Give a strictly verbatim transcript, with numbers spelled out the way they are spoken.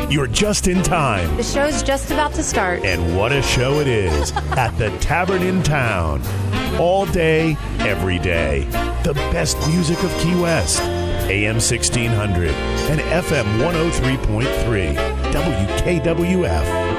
You're just in time. The show's just about to start. And what a show it is at the Tavern in Town. All day, every day. The best music of Key West. A M sixteen hundred and F M one oh three point three. W K W F.